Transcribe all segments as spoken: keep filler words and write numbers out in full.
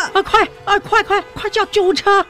啊，快啊，快快快叫救护车！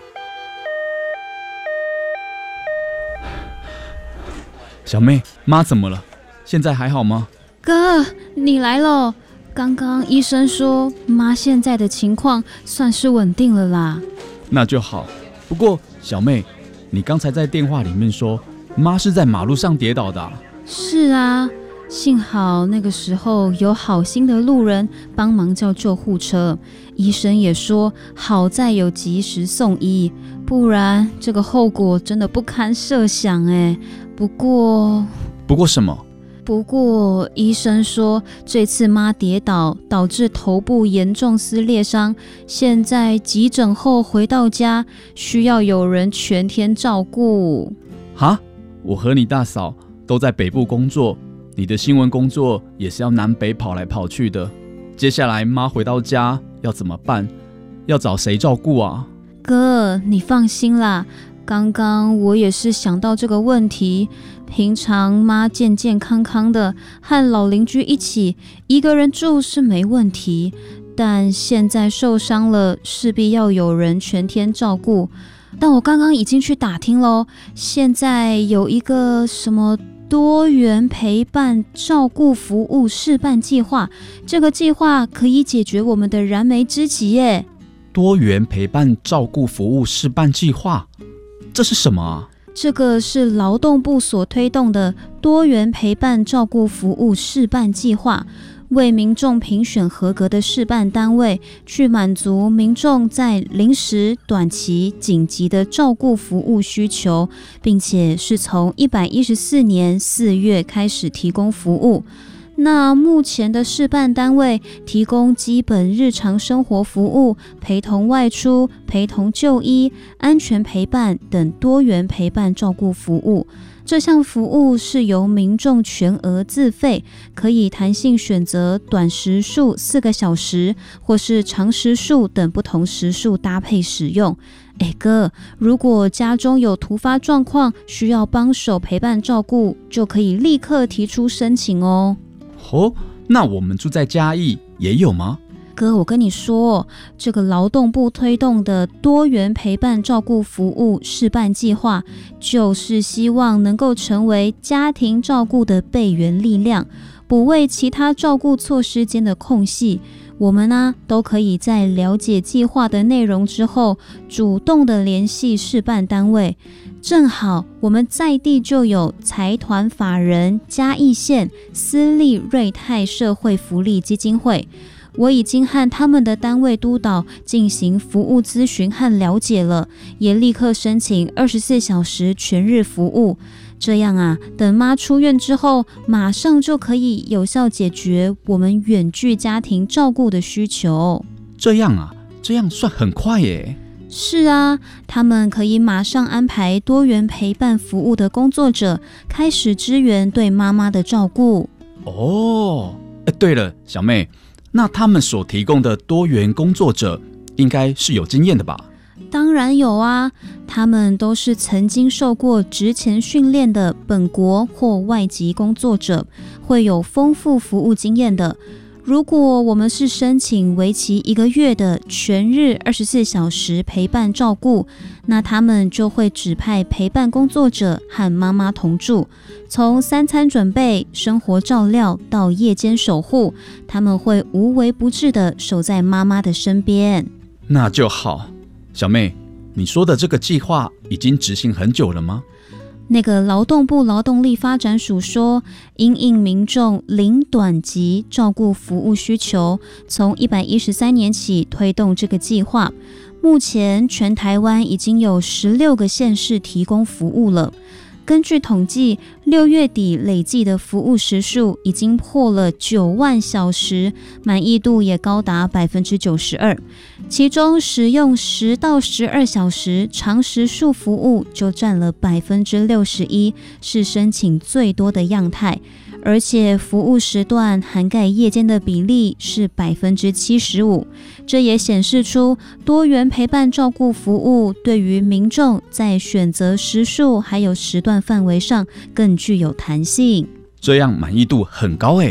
小妹，妈怎么了？现在还好吗？ 哥，你来了。刚刚医生说妈现在的情况算是稳定了啦。 那就好。不过小妹，你刚才在电话里面说妈是在马路上跌倒的啊？ 是啊，幸好那个时候有好心的路人帮忙叫救护车，医生也说好在有及时送医，不然这个后果真的不堪设想哎。不过不过什么？ 不过医生说这次妈跌倒导致头部严重撕裂伤，现在急诊后回到家需要有人全天照顾。 哈？我和你大嫂都在北部工作，你的新闻工作也是要南北跑来跑去的，接下来妈回到家要怎么办？要找谁照顾啊？ 哥，你放心啦，刚刚我也是想到这个问题，平常妈健健康康的，和老邻居一起，一个人住是没问题，但现在受伤了，势必要有人全天照顾。但我刚刚已经去打听咯，现在有一个什么多元陪伴照顾服务示范计划，这个计划可以解决我们的燃眉之急耶。 多元陪伴照顾服务示范计划，这是什么啊？ 这个是劳动部所推动的多元陪伴照顾服务示范计划，为民众评选合格的示范单位，去满足民众在临时、短期、紧急的照顾服务需求，并且是从一百一十四年四月开始提供服务。那目前的示范单位提供基本日常生活服务、陪同外出、陪同就医、安全陪伴等多元陪伴照顾服务。这项服务是由民众全额自费，可以弹性选择短时数四个小时，或是长时数等不同时数搭配使用。哎哥，如果家中有突发状况需要帮手陪伴照顾，就可以立刻提出申请哦。 哦，那我们住在嘉义也有吗？ 哥，我跟你说，这个劳动部推动的多元陪伴照顾服务示范计划，就是希望能够成为家庭照顾的备援力量，补位其他照顾措施间的空隙。我们呢、啊，都可以在了解计划的内容之后，主动的联系示范单位。正好我们在地就有财团法人嘉义县私立瑞泰社会福利基金会，我已经和他们的单位督导进行服务咨询和了解了，也立刻申请二十四小时全日服务。这样啊，等妈出院之后，马上就可以有效解决我们远距家庭照顾的需求。 这样啊，这样算很快耶。 是啊，他们可以马上安排多元陪伴服务的工作者，开始支援对妈妈的照顾。 哦，对了，小妹，那他们所提供的多元工作者应该是有经验的吧？ 当然有啊，他们都是曾经受过职前训练的本国或外籍工作者，会有丰富服务经验的。如果我们是申请为期一个月的全日二十四小时陪伴照顾，那他们就会指派陪伴工作者和妈妈同住，从三餐准备、生活照料到夜间守护，他们会无微不至的守在妈妈的身边。 那就好。小妹，你说的这个计划已经执行很久了吗？ 那个劳动部劳动力发展署说，因应民众零短期照顾服务需求，从一百一十三年起推动这个计划。目前全台湾已经有十六个县市提供服务了。根据统计，六月底累计的服务时数已经破了九万小时，满意度也高达百分之九十二。其中使用十到十二小时长时数服务就占了百分之六十一，是申请最多的样态。而且服务时段涵盖夜间的比例是百分之七十五，这也显示出多元陪伴照顾服务对于民众在选择时数还有时段范围上更具有弹性。 这样满意度很高诶。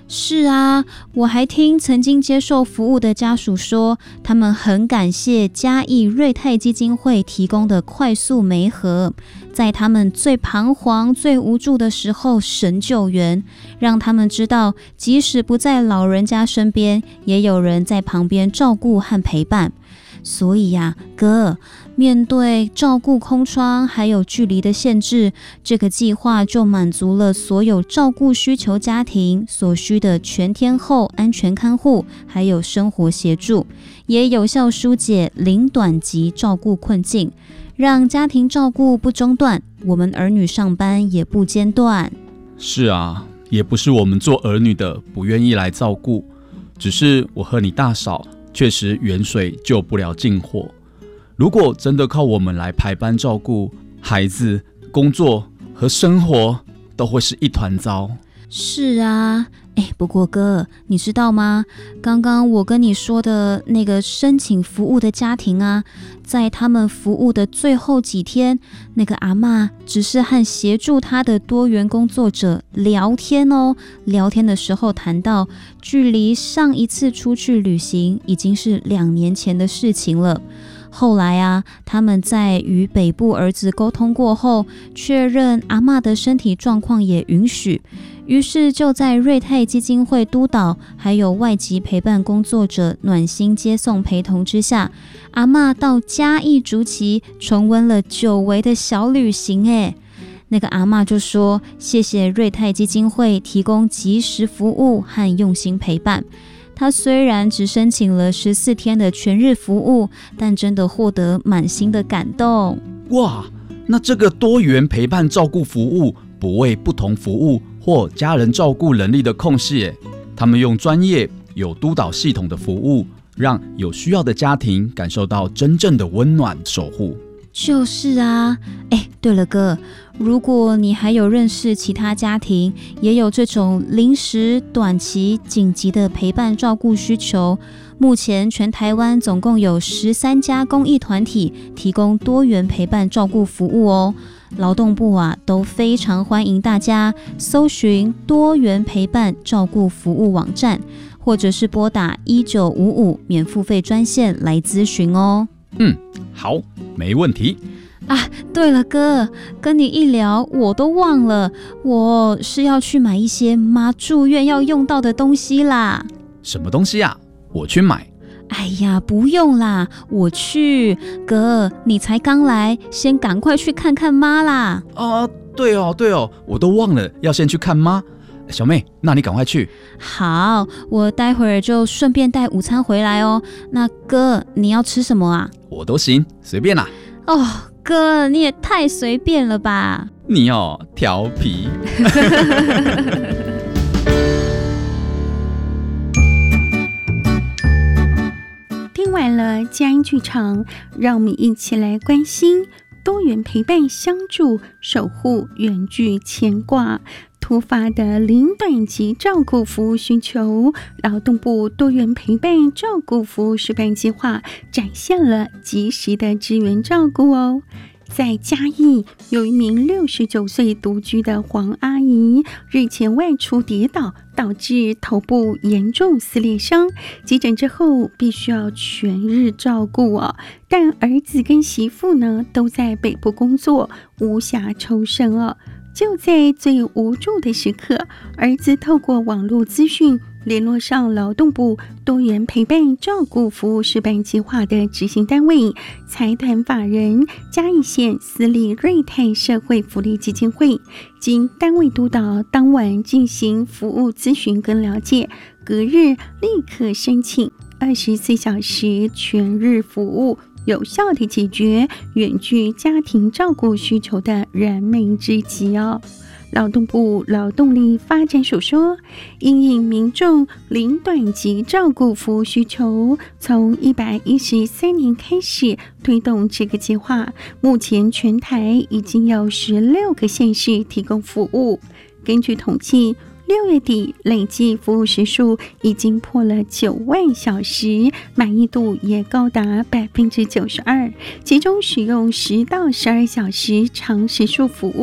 是啊，我还听曾经接受服务的家属说，他们很感谢嘉义瑞泰基金会提供的快速媒合，在他们最彷徨、最无助的时候神救援，让他们知道，即使不在老人家身边，也有人在旁边照顾和陪伴。所以呀、啊，哥，面对照顾空窗还有距离的限制，这个计划就满足了所有照顾需求家庭所需的全天候安全看护，还有生活协助，也有效疏解零短期照顾困境，让家庭照顾不中断，我们儿女上班也不间断。 是啊，也不是我们做儿女的不愿意来照顾，只是我和你大嫂确实远水救不了近火。如果真的靠我们来排班照顾孩子，工作和生活都会是一团糟。 是啊，哎，不过哥，你知道吗？刚刚我跟你说的那个申请服务的家庭啊，在他们服务的最后几天，那个阿嬷只是和协助他的多元工作者聊天哦。聊天的时候谈到，距离上一次出去旅行已经是两年前的事情了。后来啊，他们在与北部儿子沟通过后，确认阿嬷的身体状况也允许，于是就在瑞泰基金会督导，还有外籍陪伴工作者暖心接送陪同之下，阿嬷到嘉义竹崎重温了久违的小旅行。诶，那个阿嬷就说，谢谢瑞泰基金会提供及时服务和用心陪伴。他虽然只申请了十四天的全日服务，但真的获得满心的感动。 哇，那这个多元陪伴照顾服务不为不同服务或家人照顾能力的空隙，他们用专业有督导系统的服务，让有需要的家庭感受到真正的温暖守护。 就是啊，哎，对了哥，如果你还有认识其他家庭也有这种临时、短期、紧急的陪伴照顾需求，目前全台湾总共有十三家公益团体提供多元陪伴照顾服务哦。劳动部啊都非常欢迎大家搜寻多元陪伴照顾服务网站，或者是拨打一九五五免付费专线来咨询哦。 嗯，好，没问题。 啊，对了哥，跟你一聊我都忘了，我是要去买一些妈住院要用到的东西啦。 什么东西啊？我去买。 哎呀，不用啦，我去。哥，你才刚来，先赶快去看看妈啦。 哦，对哦，对哦，我都忘了要先去看妈。小妹，那你赶快去。 好，我待会儿就顺便带午餐回来哦。那哥，你要吃什么啊？ 我都行，随便啦。 哦，哥，你也太随便了吧。 你哦，调皮。 听完了佳音剧场，让我们一起来关心多元陪伴相助，守护远距牵挂。突发的零短期照顾服务需求，劳动部多元陪伴照顾服务示范计划展现了及时的支援照顾哦。在嘉义，有一名六十九岁独居的黄阿姨，日前外出跌倒，导致头部严重撕裂伤，急诊之后必须要全日照顾哦。但儿子跟媳妇呢都在北部工作，无暇抽身哦。就在最无助的时刻，儿子透过网络资讯联络上劳动部多元陪伴照顾服务示范计划的执行单位财团法人嘉义县私立瑞泰社会福利基金会，经单位督导，当晚进行服务咨询跟了解，隔日立刻申请二十四小时全日服务，有效地解决远距家庭照顾需求的燃眉之急哦。劳动部劳动力发展署说，因应民众零短期照顾服务需求，从一百一十三年开始推动这个计划，目前全台已经有十六个县市提供服务。根据统计，六月底累计服务时数已经破了九万小时，满意度也高达百分之九十二。其中使用十到十二小时长时数服务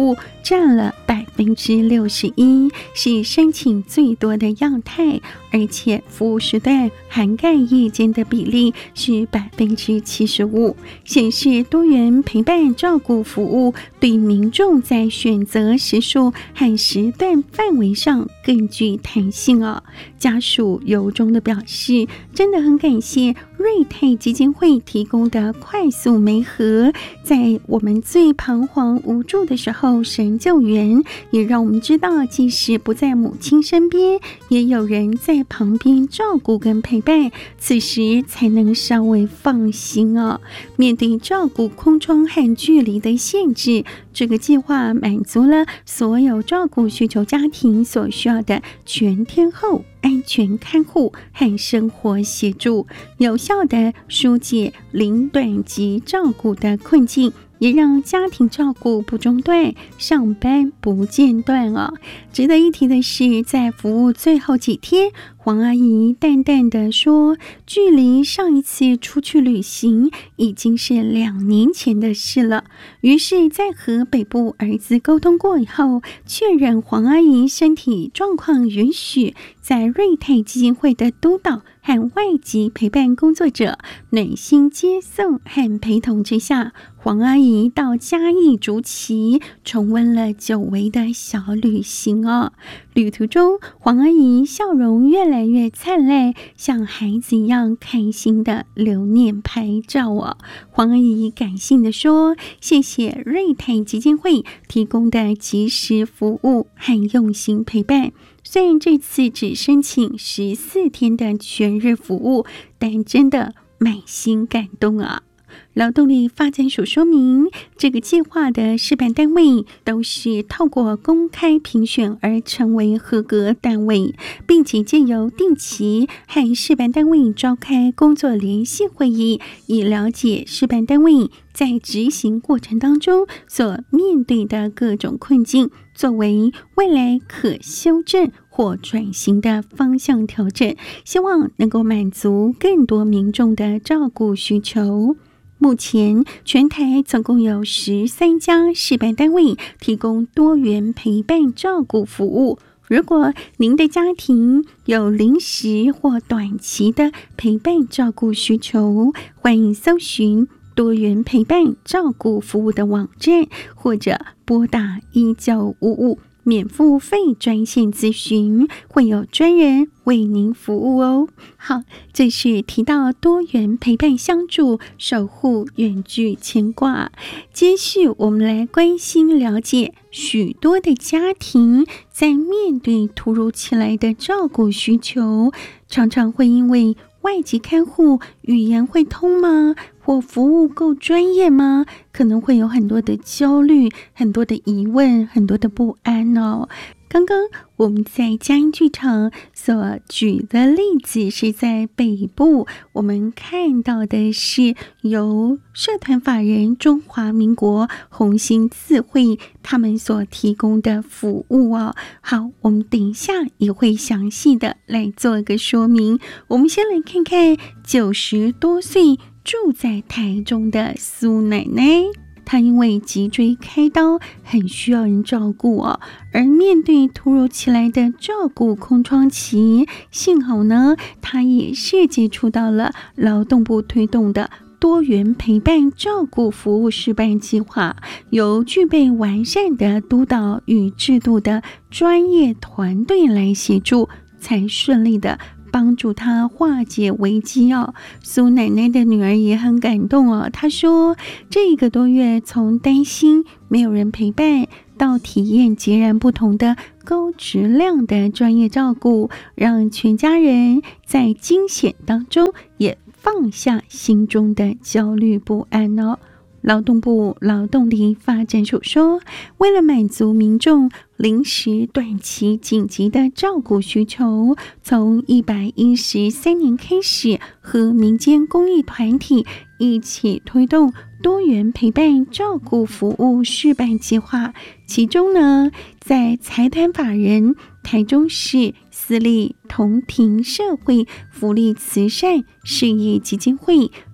占了百分之六十一，是申请最多的样态，而且服务时段涵盖夜间的比例是百分之七十五，显示多元陪伴照顾服务对民众在选择时数和时段范围上更具弹性哦。家属由衷的表示，真的很感谢瑞泰基金会提供的快速媒合，在我们最彷徨无助的时候神救援，也让我们知道即使不在母亲身边，也有人在旁边照顾跟陪伴，此时才能稍微放心哦。面对照顾空窗和距离的限制，这个计划满足了所有照顾需求家庭所需要的全天候安全看护和生活协助，有效地疏解零短期照顾的困境，也让家庭照顾不中断，上班不间断哦。值得一提的是，在服务最后几天，黄阿姨淡淡地说，距离上一次出去旅行已经是两年前的事了。于是在和北部儿子沟通过以后，确认黄阿姨身体状况允许，在瑞泰基金会的督导和外籍陪伴工作者暖心接送和陪同之下，黄阿姨到嘉义竹崎重温了久违的小旅行哦。旅途中，黄阿姨笑容越来越灿烂，像孩子一样开心的留念拍照哦。黄阿姨感性的说，谢谢瑞泰基金会提供的及时服务和用心陪伴。虽然这次只申请十四天的全日服务，但真的满心感动啊。劳动力发展署说明，这个计划的示范单位都是透过公开评选而成为合格单位，并且借由定期和示范单位召开工作联系会议，以了解示范单位在执行过程当中所面对的各种困境，作为未来可修正或转型的方向调整，希望能够满足更多民众的照顾需求。目前全台总共有十三家示范单位提供多元陪伴照顾服务。如果您的家庭有临时或短期的陪伴照顾需求，欢迎搜寻多元陪伴照顾服务的网站，或者拨打一九五五免付费专线咨询，会有专人为您服务哦。好，这是提到多元陪伴相助，守护远距牵挂。接续我们来关心了解，许多的家庭在面对突如其来的照顾需求，常常会因为外籍看护语言会通吗？或服务够专业吗？可能会有很多的焦虑，很多的疑问，很多的不安哦。刚刚我们在佳音剧场所举的例子是在北部，我们看到的是由社团法人中华民国红星自会他们所提供的服务哦。好，我们等一下也会详细的来做一个说明。我们先来看看九十多岁住在台中的苏奶奶，她因为脊椎开刀，很需要人照顾哦。而面对突如其来的照顾空窗期，幸好呢，她也是接触到了劳动部推动的多元陪伴照顾服务示范计划，由具备完善的督导与制度的专业团队来协助，才顺利的帮助他化解危机哦。苏奶奶的女儿也很感动哦，她说这一个多月从担心没有人陪伴到体验截然不同的高质量的专业照顾，让全家人在惊险当中也放下心中的焦虑不安哦。劳动部劳动力发展署说，为了满足民众临时、短期、紧急的照顾需求，从一百一十三年开始，和民间公益团体一起推动多元陪伴照顾服务示范计划。其中呢，在财团法人台中市私立同庭社会福利慈善事业基金会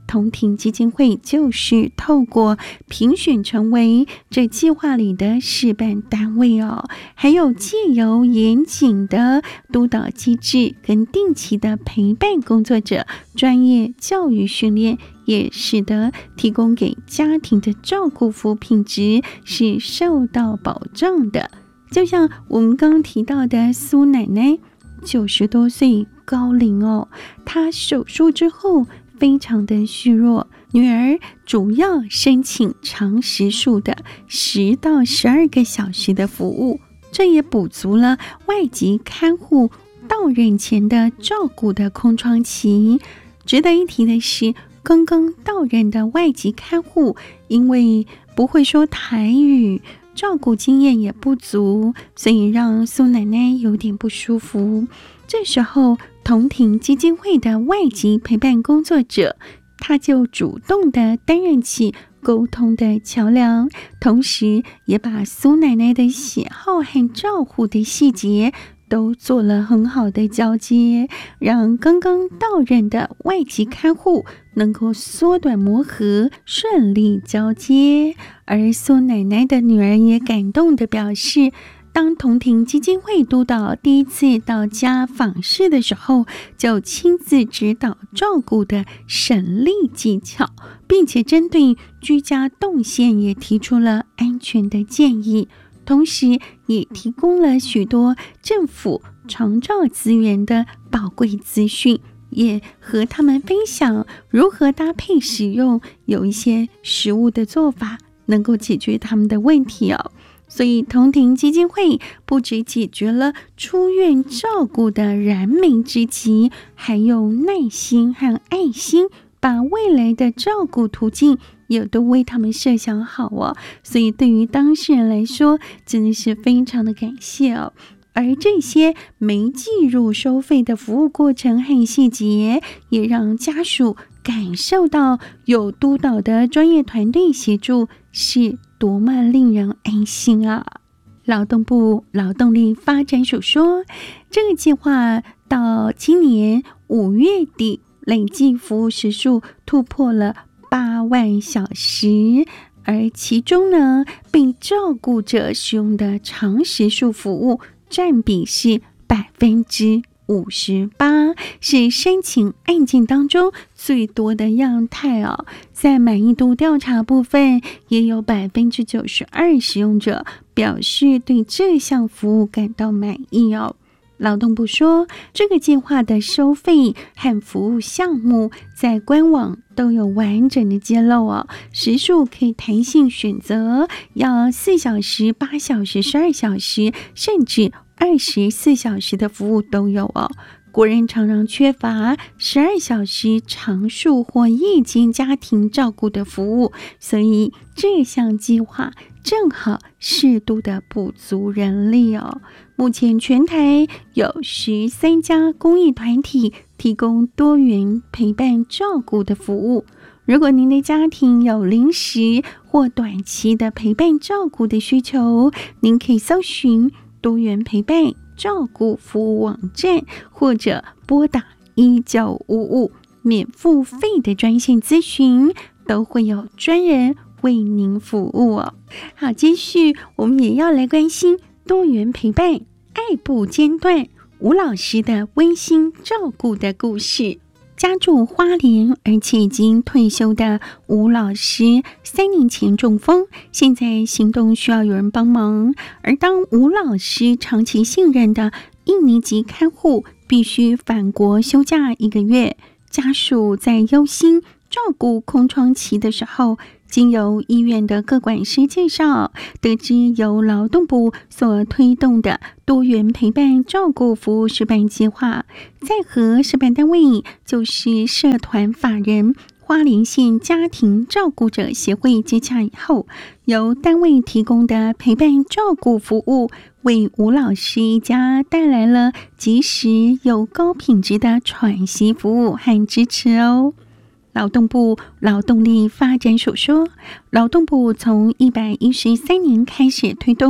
同庭基金会就是透过评选成为这计划里的示范单位哦，还有借由严谨的督导机制跟定期的陪伴工作者专业教育训练，也使得提供给家庭的照顾服务品质是受到保障的。就像我们刚刚提到的苏奶奶，九十多岁高龄哦，她手术之后非常的虚弱，女儿主要申请长时数的十到十二个小时的服务，这也补足了外籍看护到任前的照顾的空窗期。值得一提的是，刚刚到任的外籍看护因为不会说台语，照顾经验也不足，所以让苏奶奶有点不舒服。这时候同庭基金会的外籍陪伴工作者，他就主动的担任起沟通的桥梁，同时也把苏奶奶的喜好和照护的细节都做了很好的交接，让刚刚到任的外籍看护能够缩短磨合，顺利交接。而苏奶奶的女儿也感动地表示，当同庭基金会督导第一次到家访视的时候，就亲自指导照顾的省力技巧，并且针对居家动线也提出了安全的建议，同时也提供了许多政府长照资源的宝贵资讯，也和他们分享如何搭配使用，有一些实务的做法能够解决他们的问题哦。所以同庭基金会不只解决了出院照顾的燃眉之急，还用耐心和爱心把未来的照顾途径也都为他们设想好哦。所以对于当事人来说，真的是非常的感谢哦。而这些没计入收费的服务过程和细节，也让家属感受到有督导的专业团队协助是多么令人安心啊！劳动部劳动力发展署说，这个计划到今年五月底累计服务时数突破了八万小时，而其中呢，被照顾者使用的长时数服务占比是百分之五十八，是申请案件当中最多的样态哦。在满意度调查部分，也有百分之九十二使用者表示对这项服务感到满意哦。劳动部说，这个计划的收费和服务项目在官网都有完整的揭露哦，时数可以弹性选择，要四小时、八小时、十二小时，甚至二十四小时的服务都有哦。国人常常缺乏十二小时长数或夜间家庭照顾的服务，所以这项计划正好适度的补足人力哦。目前全台有十三家公益团体提供多元陪伴照顾的服务。如果您的家庭有临时或短期的陪伴照顾的需求，您可以搜寻多元陪伴照顾服务网站，或者拨打一九五五免付费的专线咨询，都会有专人为您服务哦。好，接续我们也要来关心多元陪伴爱不间断吴老师的温馨照顾的故事。家住花莲而且已经退休的吴老师，三年前中风，现在行动需要有人帮忙。而当吴老师长期信任的印尼籍看护必须返国休假一个月，家属在忧心照顾空窗期的时候，经由医院的个管师介绍，得知由劳动部所推动的多元陪伴照顾服务示范计划，在和示范单位就是社团法人花莲县家庭照顾者协会接洽以后，由单位提供的陪伴照顾服务，为吴老师一家带来了及时又高品质的喘息服务和支持哦。劳动部劳动力发展署说，劳动部从一百一十三年开始推动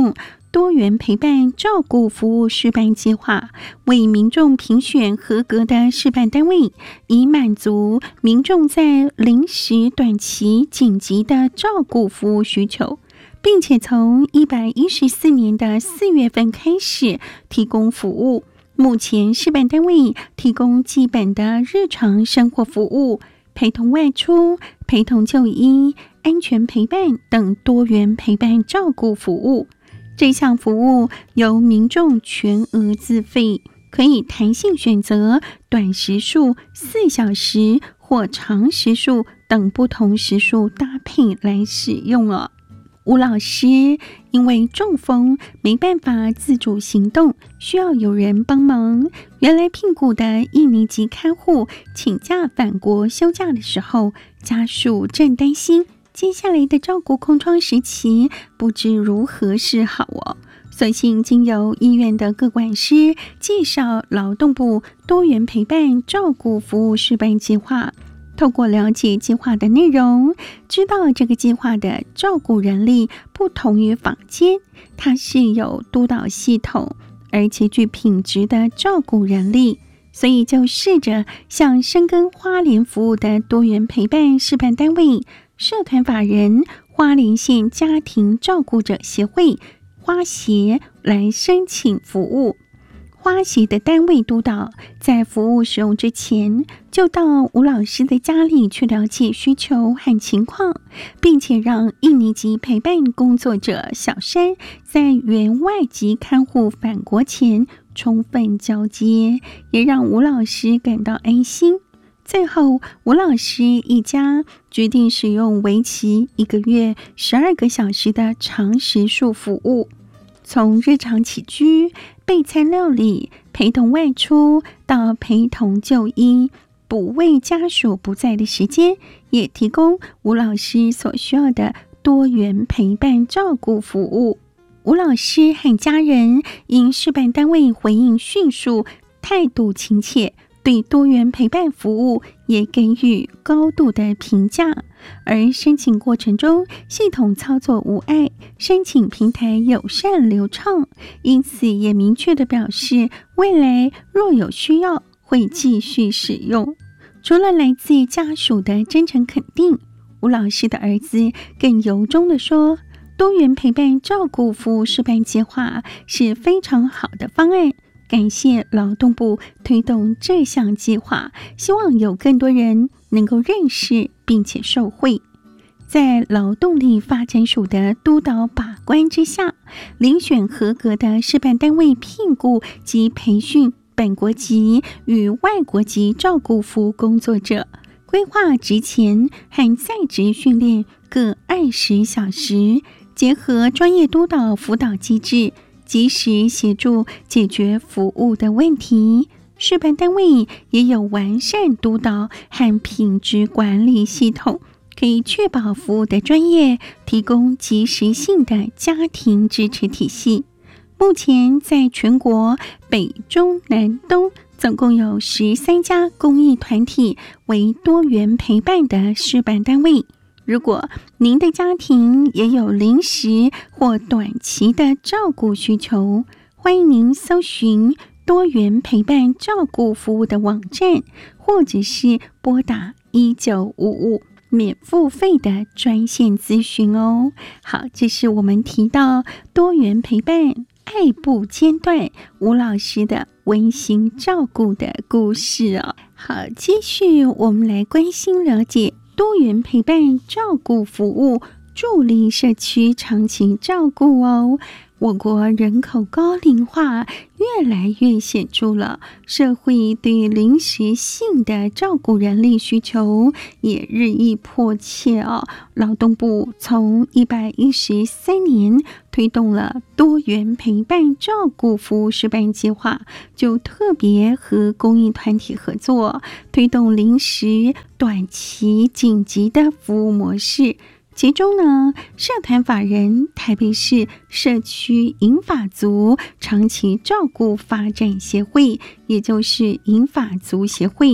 多元陪伴照顾服务示范计划，为民众评选合格的示范单位，以满足民众在临时、短期、紧急的照顾服务需求，并且从一百一十四年的四月份开始提供服务。目前示范单位提供基本的日常生活服务，陪同外出、陪同就医、安全陪伴等多元陪伴照顾服务。这项服务由民众全额自费，可以弹性选择短时数四小时或长时数等不同时数搭配来使用了。吴老师因为中风没办法自主行动，需要有人帮忙。原来聘雇的一年级看护请假返国休假的时候，家属正担心接下来的照顾空窗时期不知如何是好哦。所幸经由医院的个管师介绍劳动部多元陪伴照顾服务示范计划，透过了解计划的内容，知道这个计划的照顾人力不同于坊间，它是有督导系统，而且具品质的照顾人力，所以就试着向深耕花莲服务的多元陪伴示范单位、社团法人花莲县家庭照顾者协会花协来申请服务。花协的单位督导在服务使用之前，就到吴老师的家里去了解需求和情况，并且让一年级陪伴工作者小山在原外籍看护返国前充分交接，也让吴老师感到安心。最后，吴老师一家决定使用为期一个月十二个小时的长时数服务，从日常起居、备餐料理、陪同外出到陪同就医，补位家属不在的时间，也提供吴老师所需要的多元陪伴照顾服务。吴老师和家人因示范单位回应迅速，态度亲切，对多元陪伴服务也给予高度的评价。而申请过程中，系统操作无碍，申请平台友善流畅，因此也明确地表示，未来若有需要，会继续使用。除了来自家属的真诚肯定，吴老师的儿子更由衷地说，多元陪伴照顾服务示范计划是非常好的方案，感谢劳动部推动这项计划，希望有更多人能够认识并且受惠。在劳动力发展署的督导把关之下，遴选合格的示范单位聘雇及培训本国籍与外国籍照顾服务工作者，规划职前和在职训练各二十小时，结合专业督导辅导机制，及时协助解决服务的问题。示范单位也有完善督导和品质管理系统，可以确保服务的专业，提供及时性的家庭支持体系。目前在全国北中南东总共有十三家公益团体为多元陪伴的示范单位。如果您的家庭也有临时或短期的照顾需求，欢迎您搜寻多元陪伴照顾服务的网站，或者是拨打一九五五免付费的专线咨询哦。好，这是我们提到多元陪伴爱不间断吴老师的温馨照顾的故事哦。好，继续我们来关心了解多元陪伴照顾服务，助力社区长期照顾哦。我国人口高龄化越来越显著了，社会对临时性的照顾人力需求也日益迫切哦。劳动部从一百一十三年推动了多元陪伴照顾服务示范计划，就特别和公益团体合作，推动临时、短期、紧急的服务模式。其中呢，社团法人台北市社区银发族长期照顾发展协会，也就是银发族协会，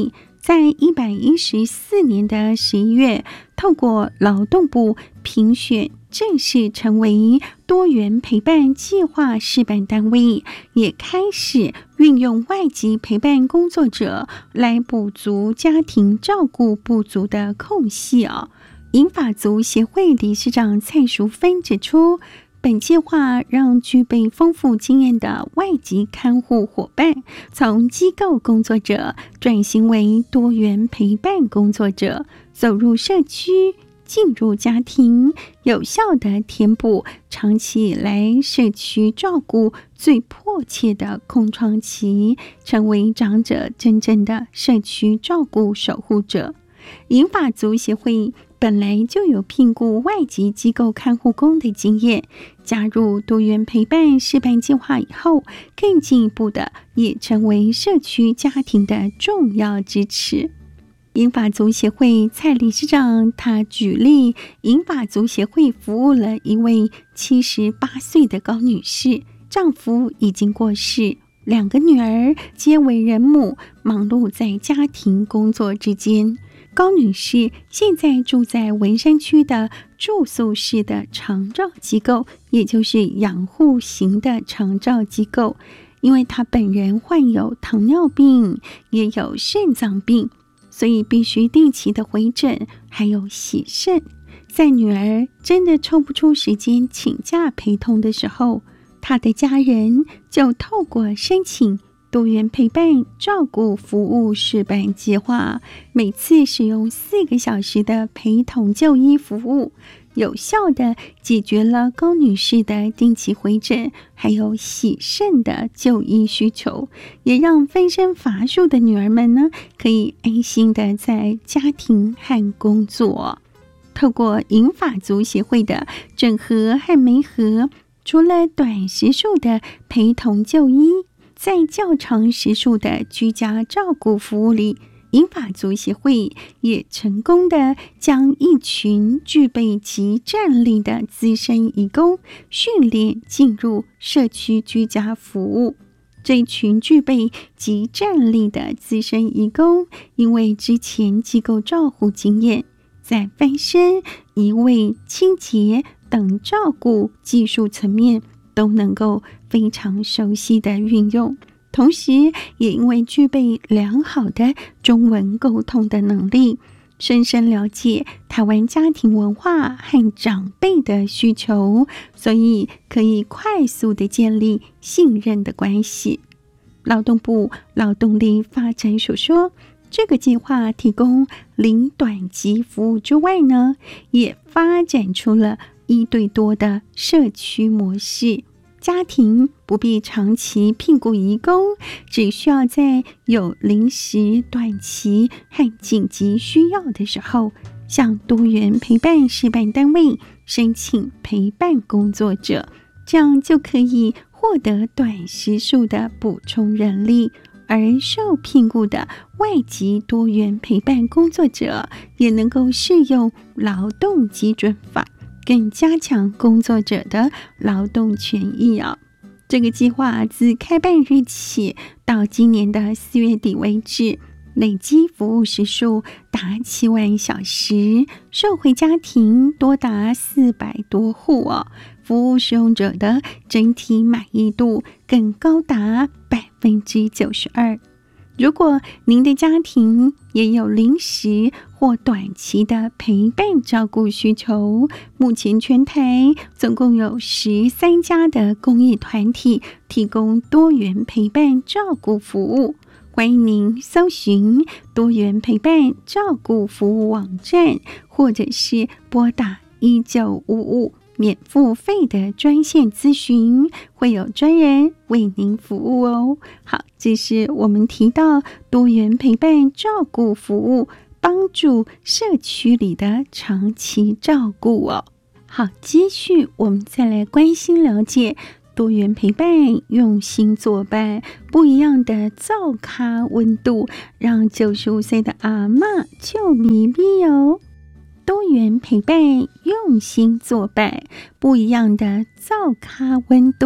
在一百一十四年的十一月，透过劳动部评选，正式成为多元陪伴计划示范单位，也开始运用外籍陪伴工作者来补足家庭照顾不足的空隙哦。银发族协会理事长蔡淑芬指出，本计划让具备丰富经验的外籍看护伙伴从机构工作者转型为多元陪伴工作者，走入社区，进入家庭，有效地填补长期以来社区照顾最迫切的空窗期，成为长者真正的社区照顾守护者。银发族协会本来就有聘雇外籍机构看护工的经验，加入多元陪伴示范计划以后，更进一步的也成为社区家庭的重要支持。银发族协会蔡理事长他举例，银发族协会服务了一位七十八岁的高女士，丈夫已经过世，两个女儿皆为人母，忙碌在家庭工作之间。高女士现在住在文山区的住宿式的长照机构，也就是养护型的长照机构。因为她本人患有糖尿病，也有肾脏病，所以必须定期的回诊，还有洗肾。在女儿真的抽不出时间请假陪同的时候，她的家人就透过申请多元陪伴照顾服务示范计划，每次使用四个小时的陪同就医服务，有效地解决了高女士的定期回诊还有洗肾的就医需求，也让分身乏术的女儿们呢，可以安心地在家庭和工作。透过银发族协会的整合和媒合，除了短时数的陪同就医，在较长时数的居家照顾服务里，银发族协会也成功的将一群具备极战力的资深移工训练进入社区居家服务。这群具备极战力的资深移工，因为之前机构照护经验，在翻身、移位、清洁等照顾技术层面都能够非常熟悉的运用，同时也因为具备良好的中文沟通的能力，深深了解台湾家庭文化和长辈的需求，所以可以快速的建立信任的关系。劳动部劳动力发展署说，这个计划提供零短期服务之外呢，也发展出了一对多的社区模式，家庭不必长期聘雇移工，只需要在有临时、短期和紧急需要的时候，向多元陪伴示范单位申请陪伴工作者，这样就可以获得短时数的补充人力。而受聘雇的外籍多元陪伴工作者也能够适用劳动基准法，更加强工作者的劳动权益啊。这个计划自开办日起到今年的四月底为止，累积服务时数达七万小时，受惠家庭多达四百多户哦。服务使用者的整体满意度更高达百分之九十二。如果您的家庭也有临时或短期的陪伴照顾需求，目前全台总共有十三家的公益团体提供多元陪伴照顾服务。欢迎您搜寻多元陪伴照顾服务网站，或者是拨打一九五五免付费的专线咨询，会有专人为您服务哦。好，这是我们提到多元陪伴照顾服务，帮助社区里的长期照顾哦。好，继续我们再来关心了解多元陪伴，用心作伴，不一样的灶咖温度，让九十五岁的阿嬷就咪咪哦。多元陪伴，用心作伴，不一样的灶咖温度，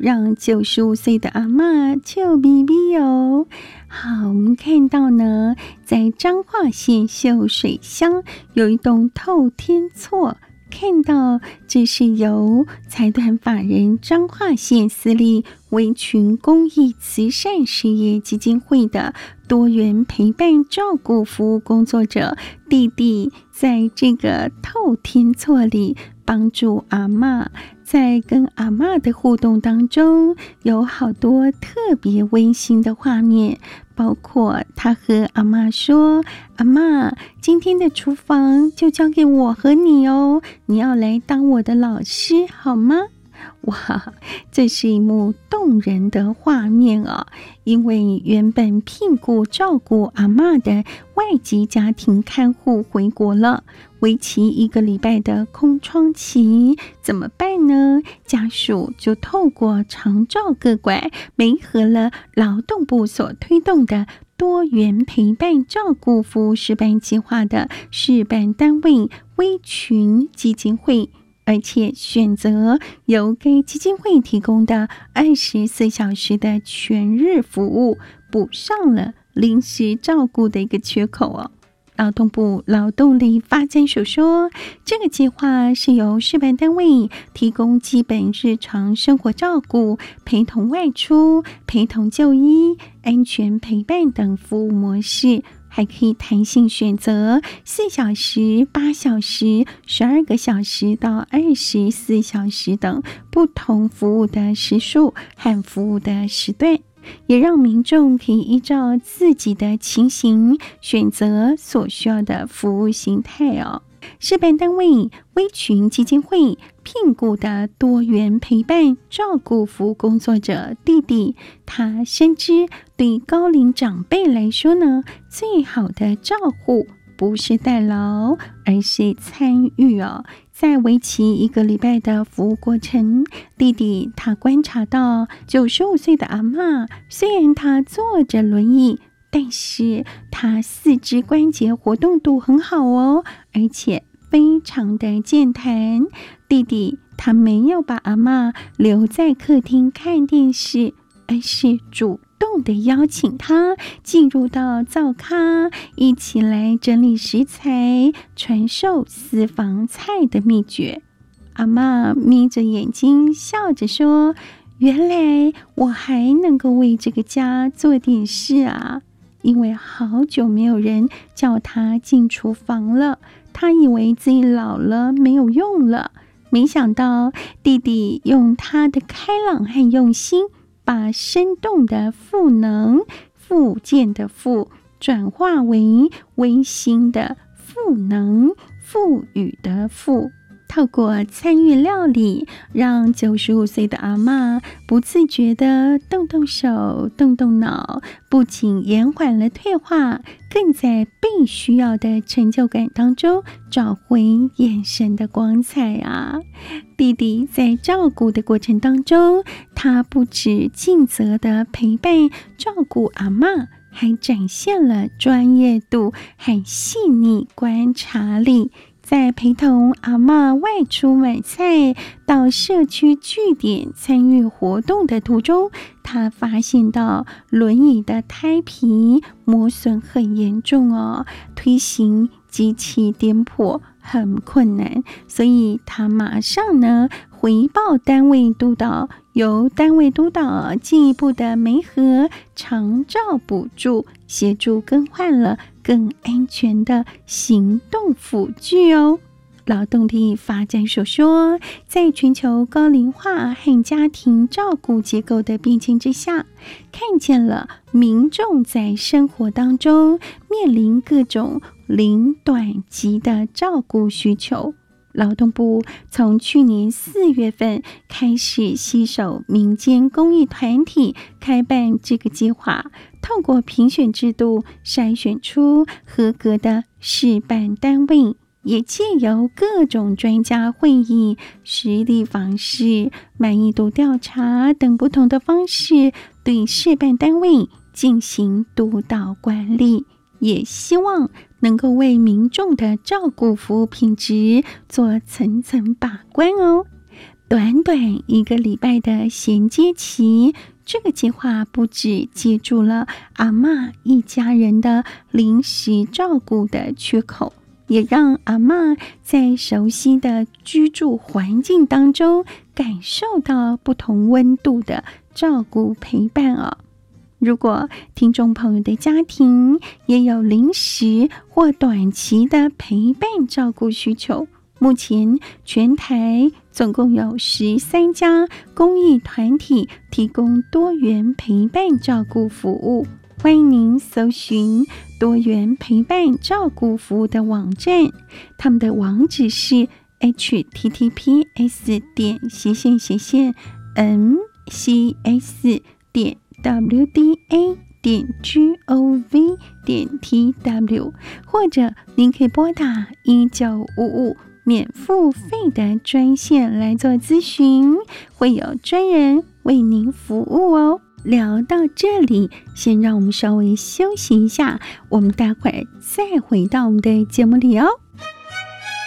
让九十五岁的阿嬷笑眯眯哦。好，我们看到呢，在彰化县秀水乡有一栋透天厝，看到这是由财团法人彰化县私立微群公益慈善事业基金会的多元陪伴照顾服务工作者弟弟，在这个透天厝里帮助阿嬷。在跟阿嬷的互动当中，有好多特别温馨的画面，包括他和阿嬷说：“阿嬷，今天的厨房就交给我和你哦，你要来当我的老师好吗？”哇，这是一幕动人的画面啊！因为原本聘雇照顾阿嬷的外籍家庭看护回国了，为期一个礼拜的空窗期，怎么办呢？家属就透过长照个管，媒合了劳动部所推动的多元陪伴照顾服务示范计划的示范单位微群基金会，而且选择由该基金会提供的二十四小时的全日服务，补上了临时照顾的一个缺口哦。劳动部劳动力发展署说，这个计划是由示范单位提供基本日常生活照顾、陪同外出、陪同就医、安全陪伴等服务模式，还可以弹性选择四小时、八小时、十二个小时到二十四小时等不同服务的时数和服务的时段，也让民众可以依照自己的情形选择所需要的服务形态哦。示范单位微群基金会聘雇的多元陪伴照顾服务工作者弟弟，他深知对高龄长辈来说呢，最好的照护不是代劳，而是参与哦。在为期一个礼拜的服务过程，弟弟他观察到九十五岁的阿嬷，虽然他坐着轮椅，但是他四肢关节活动度很好哦，而且非常的健谈。弟弟他没有把阿嬷留在客厅看电视，而是主动的邀请他进入到灶咖，一起来整理食材，传授私房菜的秘诀。阿嬷眯着眼睛笑着说：“原来我还能够为这个家做点事啊！”因为好久没有人叫他进厨房了，他以为自己老了没有用了。没想到弟弟用他的开朗和用心，把生动的赋能，复健的复，转化为温馨的赋能，赋予的赋。透过参与料理，让九十五岁的阿嬷不自觉地动动手、动动脑，不仅延缓了退化，更在被需要的成就感当中找回眼神的光彩啊！弟弟在照顾的过程当中，他不止尽责地陪伴照顾阿嬷，还展现了专业度和细腻观察力。在陪同阿嬷外出买菜到社区据点参与活动的途中，他发现到轮椅的胎皮磨损很严重哦，推行机器颠簸很困难，所以他马上呢回报单位督导，由单位督导进一步的媒合长照补助，协助更换了更安全的行动辅具哦。劳动力发展署说，在全球高龄化和家庭照顾结构的变迁之下，看见了民众在生活当中面临各种零短级的照顾需求。劳动部从去年四月份开始携手民间公益团体开办这个计划，透过评选制度筛选出合格的示范单位，也借由各种专家会议、实地访视、满意度调查等不同的方式，对示范单位进行督导管理，也希望能够为民众的照顾服务品质做层层把关哦。 短短一个礼拜的衔接期，这个计划不只接住了阿嬷一家人的临时照顾的缺口，也让阿嬷在熟悉的居住环境当中感受到不同温度的照顾陪伴哦。如果听众朋友的家庭也有临时或短期的陪伴照顾需求，目前全台总共有十三家公益团体提供多元陪伴照顾服务，欢迎您搜寻多元陪伴照顾服务的网站，他们的网址是 h t t p s 点斜线斜线 n c s 点 w d a 点 g o v 点 t w， 或者您可以拨打一九五五免付费的专线来做咨询，会有专人为您服务哦。聊到这里，先让我们稍微休息一下，我们待会儿再回到我们的节目里哦。